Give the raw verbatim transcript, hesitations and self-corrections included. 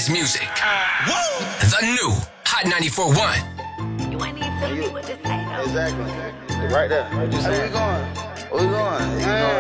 dance music. Woo! The new Hot ninety-four point one. You ain't even telling me what to say, though. Exactly. Right there. What you saying? Where we going? Where we going? Man.